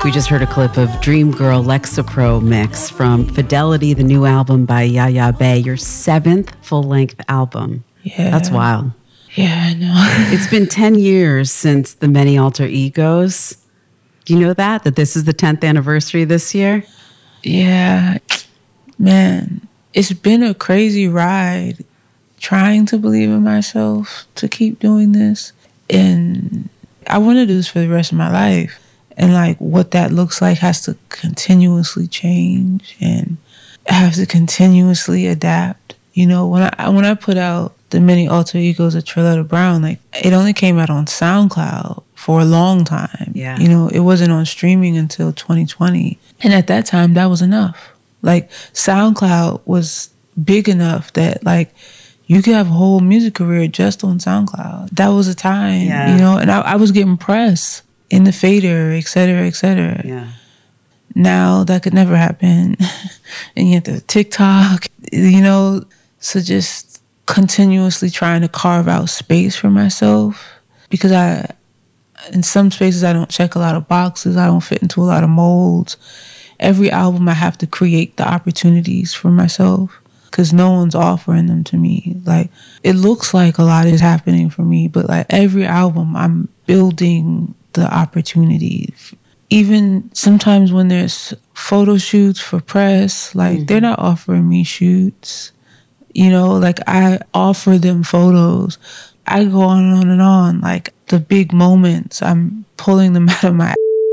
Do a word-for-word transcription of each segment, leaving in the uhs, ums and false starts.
We just heard a clip of Dream Girl Lexapro mix from Fidelity, the new album by Yaya Bey, your seventh full-length album. Yeah. That's wild. Yeah, I know. It's been ten years since the Many Alter Egos. Do you know that? That this is the tenth anniversary this year? Yeah. Man, it's been a crazy ride trying to believe in myself to keep doing this. And I want to do this for the rest of my life. And like what that looks like has to continuously change, and I have to continuously adapt. You know, when I when I put out the Many Alter Egos of Trilletta Brown, like it only came out on SoundCloud for a long time. Yeah. You know, it wasn't on streaming until twenty twenty. And at that time, that was enough. Like SoundCloud was big enough that like you could have a whole music career just on SoundCloud. That was a time, yeah. you know, and I, I was getting press in the fader, et cetera, et cetera. Yeah. Now that could never happen. And you have the TikTok, you know, so just continuously trying to carve out space for myself, because I, in some spaces I don't check a lot of boxes. I don't fit into a lot of molds. Every album I have to create the opportunities for myself, because no one's offering them to me. Like, it looks like a lot is happening for me, but like every album I'm building the opportunity. Even sometimes when there's photo shoots for press, like mm-hmm. they're not offering me shoots. You know, like I offer them photos. I go on and on and on. Like the big moments, I'm pulling them out of my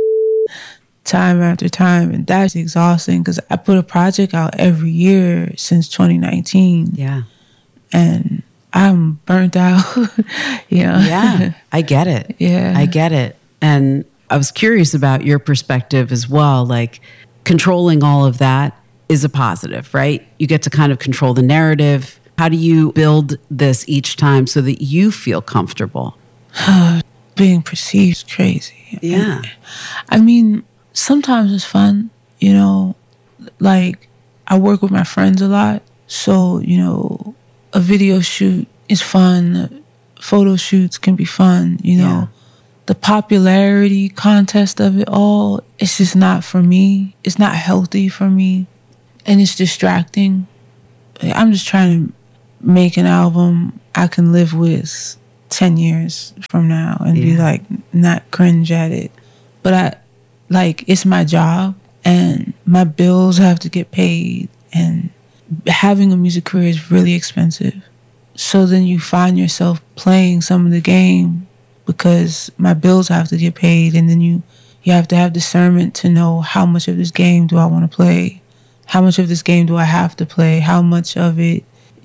time after time, and that's exhausting because I put a project out every year since twenty nineteen. Yeah. And I'm burnt out, you know? Yeah, I get it. Yeah. I get it. And I was curious about your perspective as well. Like, controlling all of that is a positive, right? You get to kind of control the narrative. How do you build this each time so that you feel comfortable? Being perceived is crazy. Yeah. I mean, sometimes it's fun, you know, like I work with my friends a lot. So, you know, a video shoot is fun. Photo shoots can be fun, you know. Yeah. The popularity contest of it all, it's just not for me. It's not healthy for me. And it's distracting. I'm just trying to make an album I can live with ten years from now and yeah. be like, not cringe at it. But I, like, it's my job and my bills have to get paid, and having a music career is really expensive. So then you find yourself playing some of the game because my bills have to get paid, and then you, you have to have discernment to know how much of this game do I want to play? How much of this game do I have to play? How much of it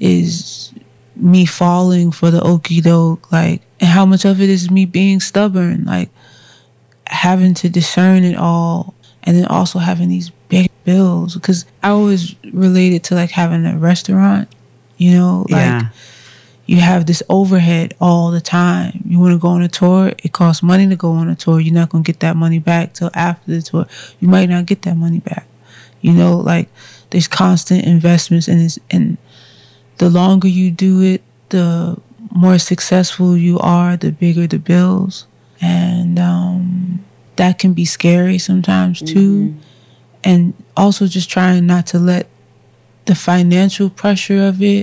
is me falling for the okie doke? Like, and how much of it is me being stubborn? Like, having to discern it all, and then also having these big bills. Because I always relate it to like having a restaurant, you know? Like, yeah. You have this overhead all the time. You want to go on a tour, it costs money to go on a tour. You're not going to get that money back till after the tour. You might not get that money back. You know, like, there's constant investments, and it's, and the longer you do it, the more successful you are, the bigger the bills. And um, that can be scary sometimes too. Mm-hmm. And also just trying not to let the financial pressure of it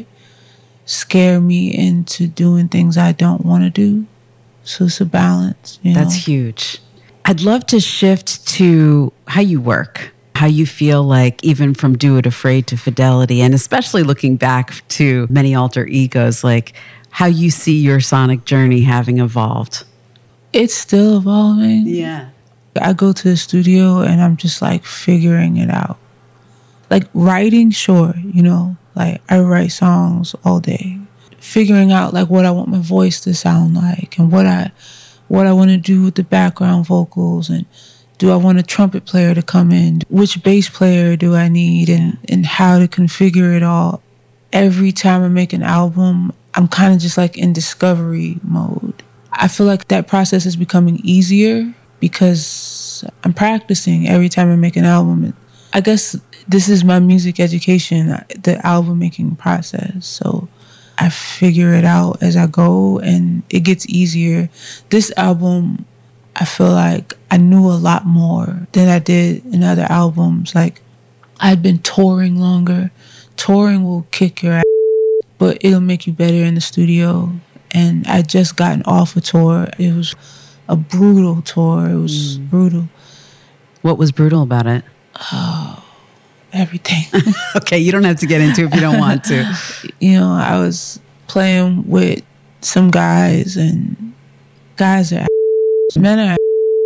scare me into doing things I don't want to do. So it's a balance. You know? That's huge. I'd love to shift to how you work, how you feel like, even from Do It Afraid to Fidelity, and especially looking back to Many Alter Egos, like how you see your sonic journey having evolved. It's still evolving. Yeah. I go to the studio and I'm just like figuring it out. Like writing, sure, you know, like I write songs all day. Figuring out like what I want my voice to sound like, and what I what I want to do with the background vocals, and do I want a trumpet player to come in? Which bass player do I need, and, and how to configure it all. Every time I make an album, I'm kind of just like in discovery mode. I feel like that process is becoming easier because I'm practicing every time I make an album. I guess this is my music education, the album making process. So I figure it out as I go, and it gets easier. This album, I feel like I I knew a lot more than I did in other albums. Like, I'd been touring longer. Touring will kick your ass, but it'll make you better in the studio. And I'd just gotten off a tour. It was a brutal tour. It was mm. brutal. What was brutal about it? Oh, everything. Okay, you don't have to get into it if you don't want to. You know, I was playing with some guys, and guys are ass. Men are ass.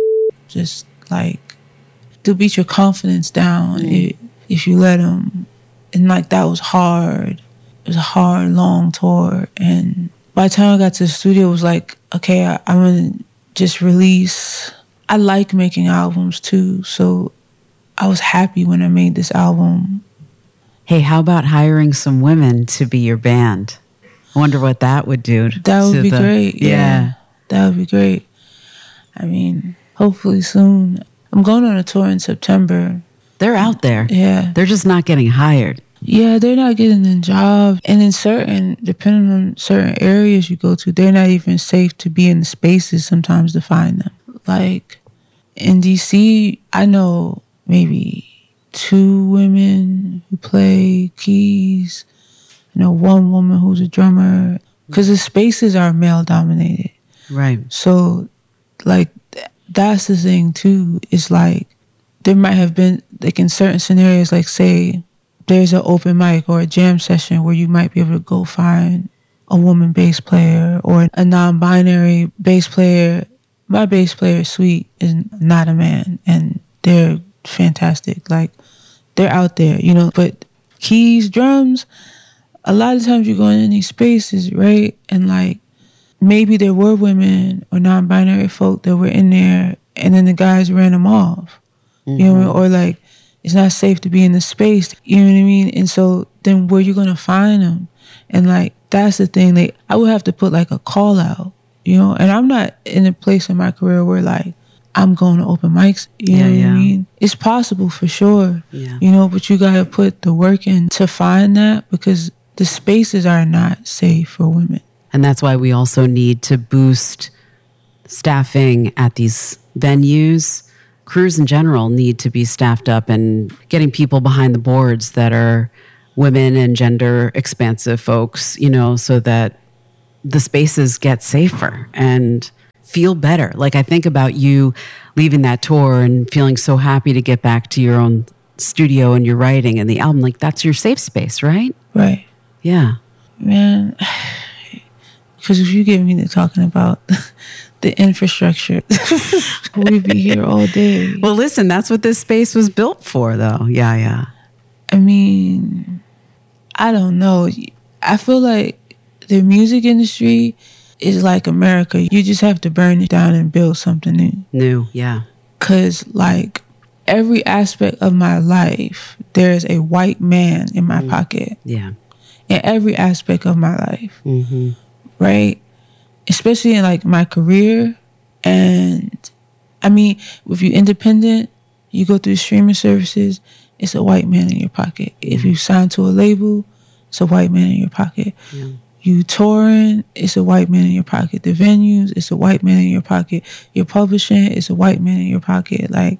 Just like, they'll beat your confidence down mm. if, if you let them. And like, that was hard. It was a hard, long tour. And by the time I got to the studio, it was like, okay, I, I'm going to just release. I like making albums too, so I was happy when I made this album. Hey, how about hiring some women to be your band? I wonder what that would do. That would be the, great. Yeah. yeah, that would be great. I mean, hopefully soon. I'm going on a tour in September. They're out there. Yeah. They're just not getting hired. Yeah, they're not getting the job. And in certain, depending on certain areas you go to, they're not even safe to be in the spaces sometimes to find them. Like, in D C, I know maybe two women who play keys. I know one woman who's a drummer. Because the spaces are male-dominated. Right. So, like, that's the thing, too. It's like, there might have been, like, in certain scenarios, like, say, there's an open mic or a jam session where you might be able to go find a woman bass player or a non-binary bass player. My bass player, Sweet, is not a man, and they're fantastic. Like, they're out there, you know. But keys, drums, a lot of times you're going in these spaces, right? And, like, maybe there were women or non-binary folk that were in there, and then the guys ran them off. Mm-hmm. You know, or, like, it's not safe to be in the space. You know what I mean? And so then where you going to find them? And, like, that's the thing. Like, I would have to put, like, a call out, you know? And I'm not in a place in my career where, like, I'm going to open mics. You yeah, know what yeah. I mean? It's possible for sure, yeah. you know, but you got to put the work in to find that because the spaces are not safe for women. And that's why we also need to boost staffing at these venues. Crews in general need to be staffed up and getting people behind the boards that are women and gender expansive folks, you know, so that the spaces get safer and feel better. Like, I think about you leaving that tour and feeling so happy to get back to your own studio and your writing and the album. Like, that's your safe space, right? Right. Yeah. Man, because if you get me to talking about the infrastructure, we'd be here all day. Well, listen, that's what this space was built for, though. Yeah, yeah. I mean, I don't know. I feel like the music industry is like America. You just have to burn it down and build something new. New, yeah. Because, like, every aspect of my life, there's a white man in my mm. pocket. Yeah. In every aspect of my life. Mm-hmm. Right? Especially in, like, my career. And, I mean, if you're independent, you go through streaming services, it's a white man in your pocket. Mm. If you sign to a label, it's a white man in your pocket. Yeah. You touring, it's a white man in your pocket. The venues, it's a white man in your pocket. Your publishing, it's a white man in your pocket. Like,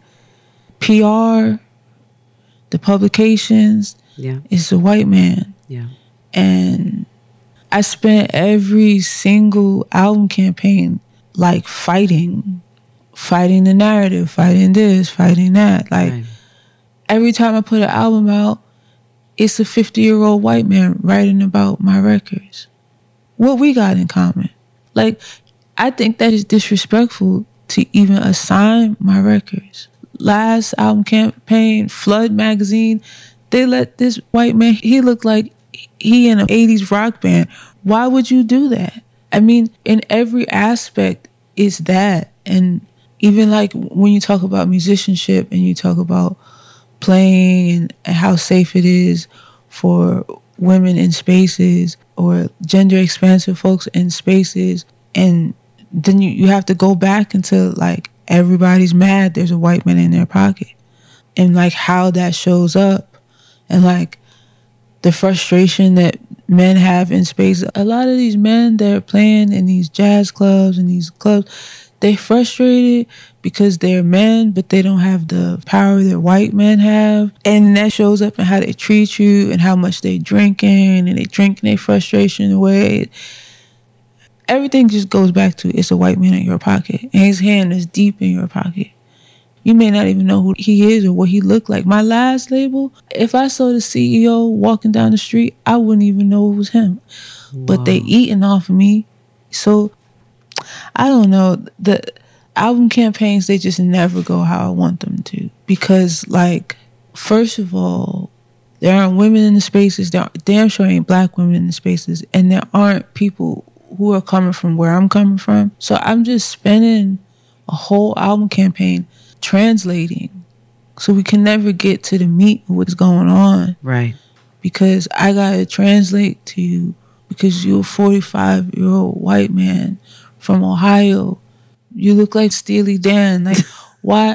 P R, the publications, yeah, it's a white man. Yeah. And I spent every single album campaign, like, fighting. Fighting the narrative, fighting this, fighting that. Like, right. Every time I put an album out, it's a fifty-year-old white man writing about my records. What we got in common? Like, I think that is disrespectful to even assign my records. Last album campaign, Flood magazine, they let this white man, he looked like he in an eighties rock band. Why would you do that? I mean, in every aspect, it's that. And even like when you talk about musicianship and you talk about playing and, and how safe it is for women in spaces or gender expansive folks in spaces, and then you, you have to go back into like everybody's mad there's a white man in their pocket and like how that shows up and like the frustration that men have in space. A lot of these men that are playing in these jazz clubs and these clubs, They frustrated because they're men, but they don't have the power that white men have. And that shows up in how they treat you and how much they drinking, and they drinking their frustration away. Everything just goes back to it's a white man in your pocket, and his hand is deep in your pocket. You may not even know who he is or what he looked like. My last label, if I saw the C E O walking down the street, I wouldn't even know it was him. Wow. But they eating off of me. So I don't know. The album campaigns, they just never go how I want them to. Because, like, first of all, there aren't women in the spaces. There damn sure ain't black women in the spaces. And there aren't people who are coming from where I'm coming from. So I'm just spending a whole album campaign translating. So we can never get to the meat of what's going on. Right. Because I got to translate to you because you're a forty-five-year-old white man from Ohio. You look like Steely Dan. Like, why?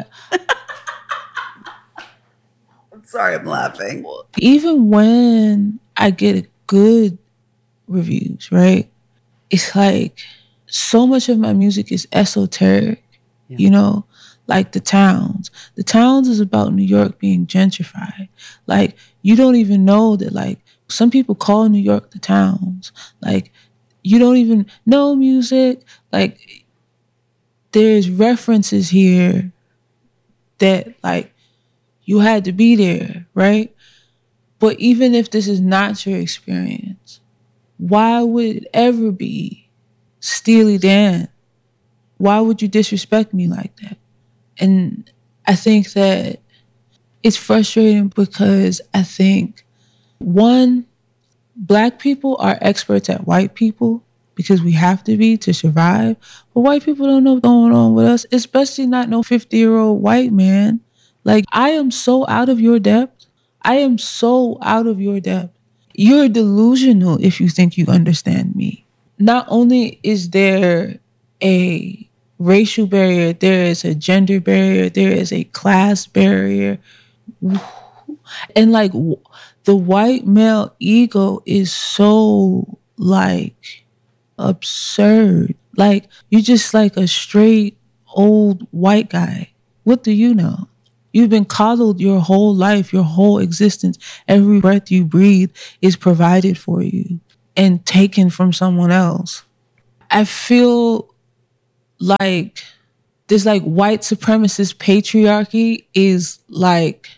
I'm sorry, I'm laughing. Even when I get good reviews, right? It's like so much of my music is esoteric, yeah. You know, like The Towns. The Towns is about New York being gentrified. Like, you don't even know that, like, some people call New York the Towns. Like, you don't even know music. Like, there's references here that, like, you had to be there, right? But even if this is not your experience, why would it ever be Steely Dan? Why would you disrespect me like that? And I think that it's frustrating because I think, one, black people are experts at white people because we have to be to survive. But white people don't know what's going on with us, especially not no fifty-year-old white man. Like, I am so out of your depth. I am so out of your depth. You're delusional if you think you understand me. Not only is there a racial barrier, there is a gender barrier, there is a class barrier. And, like, the white male ego is so, like, absurd. Like, you're just like a straight old white guy. What do you know? You've been coddled your whole life, your whole existence. Every breath you breathe is provided for you and taken from someone else. I feel like this, like, white supremacist patriarchy is like,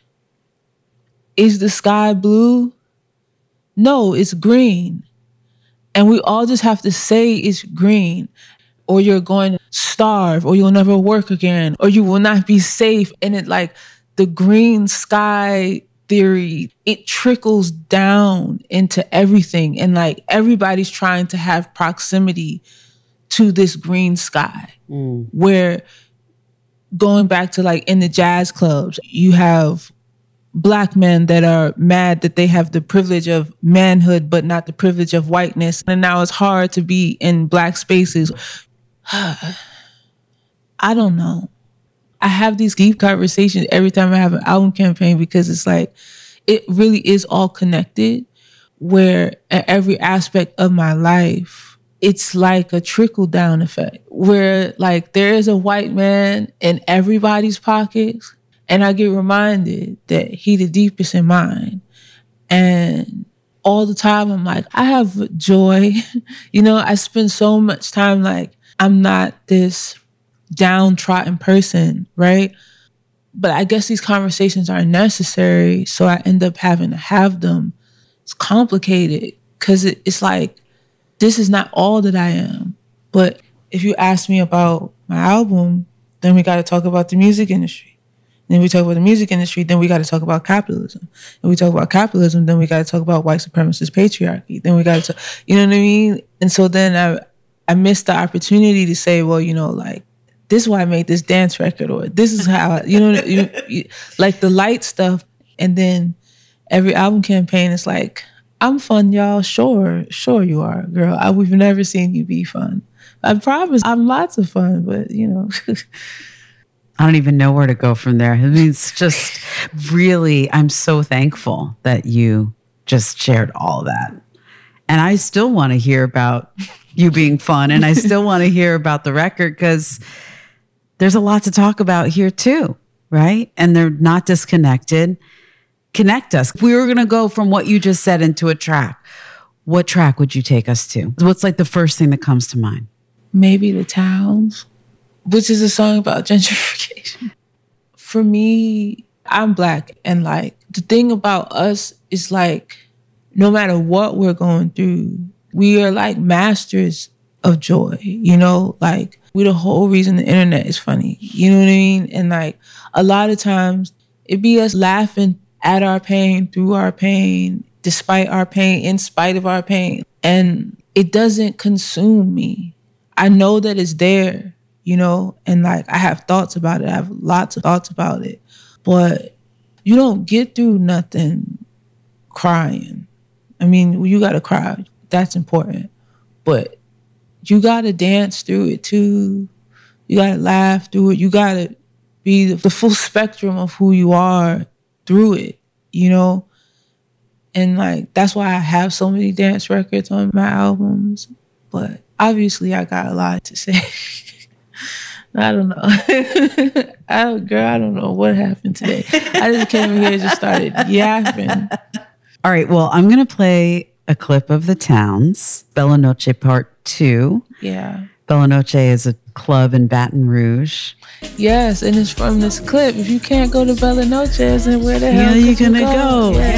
is the sky blue? No, it's green. And we all just have to say it's green, or you're going to starve, or you'll never work again, or you will not be safe. And it, like, the green sky theory, it trickles down into everything. And, like, everybody's trying to have proximity to this green sky, mm. where, going back to, like, in the jazz clubs, you have black men that are mad that they have the privilege of manhood, but not the privilege of whiteness. And now it's hard to be in black spaces. I don't know. I have these deep conversations every time I have an album campaign because it's like, it really is all connected, where at every aspect of my life, it's like a trickle down effect where, like, there is a white man in everybody's pockets. And I get reminded that he the deepest in mine. And all the time I'm like, I have joy. You know, I spend so much time like, I'm not this downtrodden person, right? But I guess these conversations are necessary, so I end up having to have them. It's complicated because it, it's like, this is not all that I am. But if you ask me about my album, then we got to talk about the music industry. Then we talk about the music industry, then we got to talk about capitalism. And we talk about capitalism, then we got to talk about white supremacist patriarchy. Then we got to, you know what I mean? And so then I I missed the opportunity to say, well, you know, like, this is why I made this dance record, or this is how, I, you know, you, you, like the light stuff. And then every album campaign is like, I'm fun, y'all. Sure, sure you are, girl. I, we've never seen you be fun. I promise I'm lots of fun, but, you know. I don't even know where to go from there. I mean, it's just really, I'm so thankful that you just shared all that. And I still want to hear about you being fun, and I still want to hear about the record, because there's a lot to talk about here too, right? And they're not disconnected. Connect us. If we were going to go from what you just said into a track, what track would you take us to? What's like the first thing that comes to mind? Maybe The Towns, which is a song about gentrification. For me, I'm Black, and like the thing about us is like, no matter what we're going through, we are like masters of joy, you know, like we're the whole reason the internet is funny, you know what I mean? And like a lot of times it be us laughing at our pain, through our pain, despite our pain, in spite of our pain. And it doesn't consume me. I know that it's there, you know, and like I have thoughts about it. I have lots of thoughts about it, but you don't get through nothing crying. I mean, you got to cry. That's important. But you got to dance through it too. You got to laugh through it. You got to be the full spectrum of who you are through it, you know? And like, that's why I have so many dance records on my albums. But obviously I got a lot to say. I don't know. I, girl, I don't know what happened today. I just came in here and just started yapping. All right. Well, I'm going to play a clip of The Towns, Bella Noche Part two. Yeah. Bella Noche is a club in Baton Rouge. Yes, and it's from this clip. If you can't go to Bella Noche, then where the hell are you going to go? go? Yeah.